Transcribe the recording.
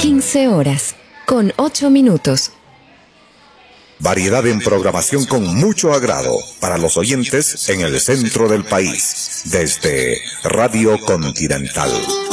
15 horas, con 8 minutos. Variedad en programación con mucho agrado para los oyentes en el centro del país, desde Radio Continental.